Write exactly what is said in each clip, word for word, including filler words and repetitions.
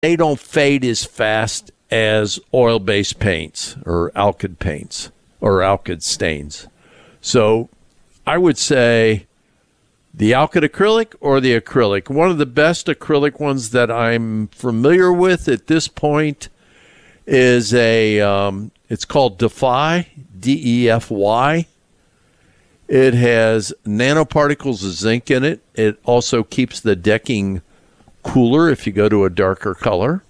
they don't fade as fast as oil-based paints or alkyd paints or alkyd stains. So I would say the alkyd acrylic or the acrylic. One of the best acrylic ones that I'm familiar with at this point is a, um, it's called Defy, D E F Y. It has nanoparticles of zinc in it. It also keeps the decking cooler if you go to a darker color.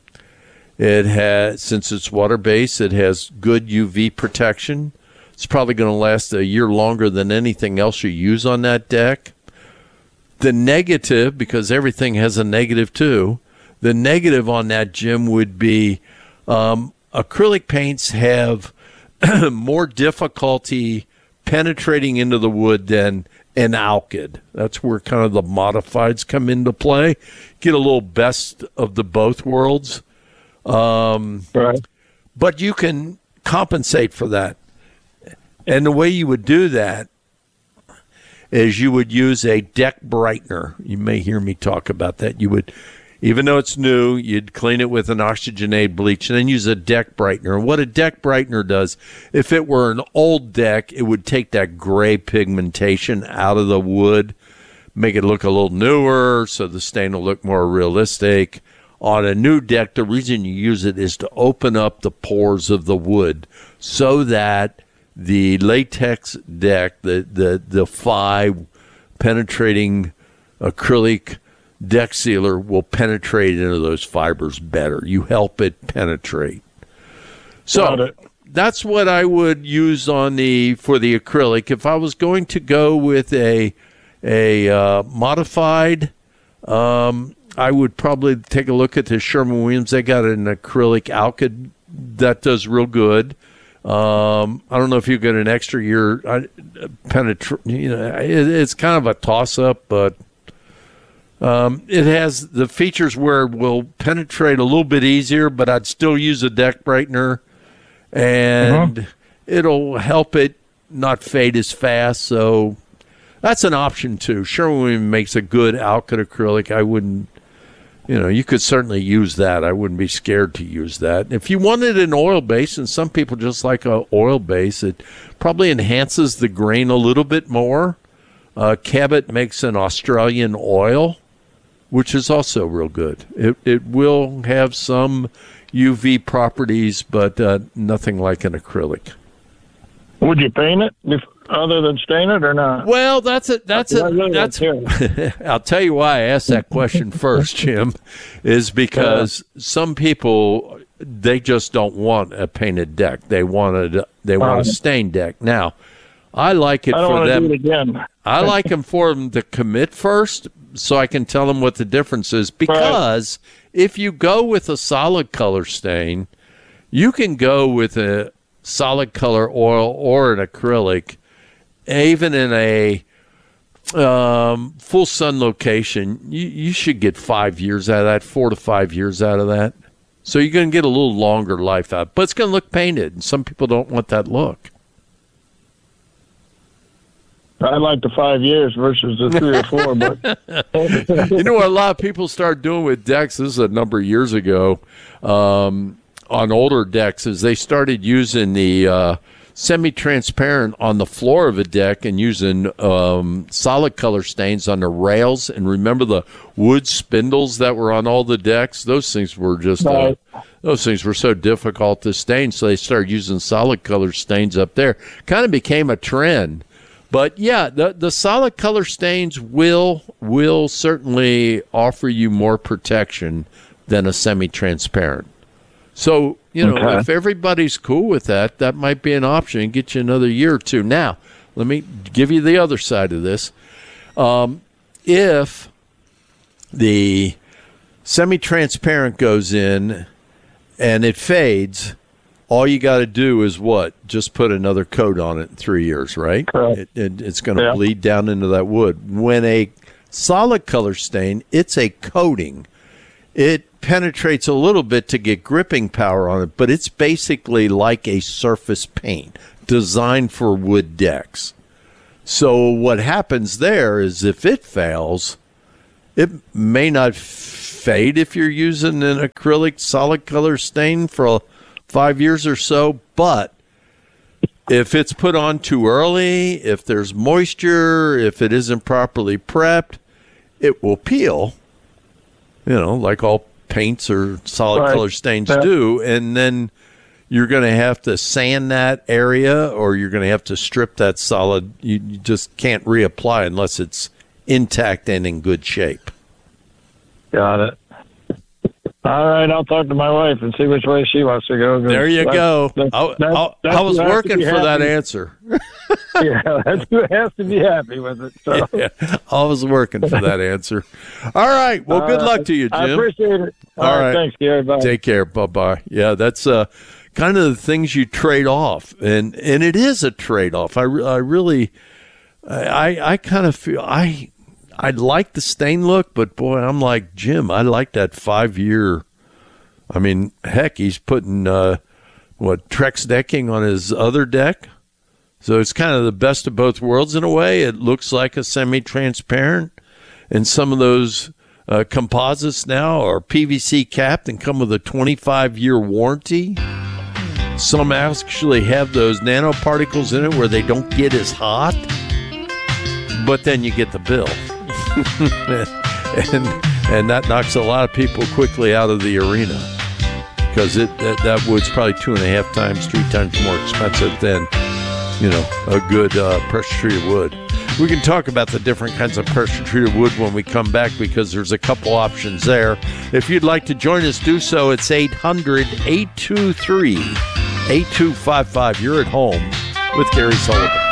It has, since it's water-based, it has good U V protection. It's probably going to last a year longer than anything else you use on that deck. The negative, because everything has a negative too, the negative on that, Jim, would be um, acrylic paints have more difficulty penetrating into the wood than an alkyd. That's where kind of the modifieds come into play. Get a little best of the both worlds. Um, right. But you can compensate for that. And the way you would do that is you would use a deck brightener. You may hear me talk about that. You would, even though it's new, you'd clean it with an oxygenated bleach and then use a deck brightener. And what a deck brightener does, if it were an old deck, it would take that gray pigmentation out of the wood, make it look a little newer so the stain will look more realistic. On a new deck, the reason you use it is to open up the pores of the wood so that the latex deck, the, the, the Phi penetrating acrylic deck sealer will penetrate into those fibers better. You help it penetrate. So that's what I would use on the for the acrylic. If I was going to go with a a uh, modified, um, I would probably take a look at the Sherwin-Williams. They got an acrylic alkyd that does real good. Um, I don't know if you get an extra year uh, penetrate. You know, it, it's kind of a toss-up, but um, it has the features where it will penetrate a little bit easier. But I'd still use a deck brightener, and uh-huh. it'll help it not fade as fast. So that's an option too. Sherwin makes a good alkyd acrylic. I wouldn't. You know, you could certainly use that. I wouldn't be scared to use that. If you wanted an oil base, and some people just like an oil base, it probably enhances the grain a little bit more. Uh, Cabot makes an Australian oil, which is also real good. It it will have some U V properties, but uh, nothing like an acrylic. Would you paint it if, other than stain it or not? Well, that's a that's a really that's. I'll tell you why I asked that question first, Jim, is because yeah. some people they just don't want a painted deck. They want a they want a stained deck. Now, I like it I don't for them. Do it again. I like them for them to commit first, so I can tell them what the difference is. Because right. if you go with a solid color stain, you can go with a solid color oil or an acrylic, even in a um, full sun location. You, you should get five years out of that, four to five years out of that. So you're going to get a little longer life out, but it's going to look painted, and some people don't want that look. I like the five years versus the three or four. But you know what a lot of people start doing with decks, this is a number of years ago, um, on older decks, is they started using the uh, semi-transparent on the floor of a deck and using um, solid color stains on the rails. And remember the wood spindles that were on all the decks? Those things were just uh, those things were so difficult to stain, so they started using solid color stains up there. Kind of became a trend. But yeah, the the solid color stains will will certainly offer you more protection than a semi-transparent. So, you know, okay. if everybody's cool with that, that might be an option and get you another year or two. Now, let me give you the other side of this. Um, if the semi-transparent goes in and it fades, all you got to do is what? Just put another coat on it in three years, right? It, it, it's going to yeah. bleed down into that wood. When a solid color stain, it's a coating. It penetrates a little bit to get gripping power on it, but it's basically like a surface paint designed for wood decks. So what happens there is if it fails, it may not f- fade if you're using an acrylic solid color stain for five years or so, but if it's put on too early, if there's moisture, if it isn't properly prepped, it will peel, you know, like all paints or solid Right. color stains Yeah. do, and then you're going to have to sand that area, or you're going to have to strip that solid. You, you just can't reapply unless it's intact and in good shape. Got it. All right, I'll talk to my wife and see which way she wants to go. There you That's- go. that's- I, that's- I- that's I was who has to working be for that happy. answer. Yeah, that's who has to be happy with it. So. Yeah, I was working for that answer. All right. Well, good Uh, luck to you, Jim. I appreciate it. All All right. right. Thanks, Gary. Bye. Take care. Bye bye. Yeah, that's uh, kind of the things you trade off, and and it is a trade off. I, re- I really, I I kind of feel I I like the stain look, but boy, I'm like Jim. I like that five year. I mean, heck, he's putting uh, what Trex decking on his other deck. So it's kind of the best of both worlds in a way. It looks like a semi-transparent, and some of those uh, composites now are P V C capped and come with a twenty-five year warranty. Some actually have those nanoparticles in it where they don't get as hot, but then you get the bill. and and that knocks a lot of people quickly out of the arena because it that, that wood's probably two and a half times, three times more expensive than, you know, a good uh, pressure-treated wood. We can talk about the different kinds of pressure-treated wood when we come back because there's a couple options there. If you'd like to join us, do so. It's eight hundred, eight two three, eight two five five. You're at home with Gary Sullivan.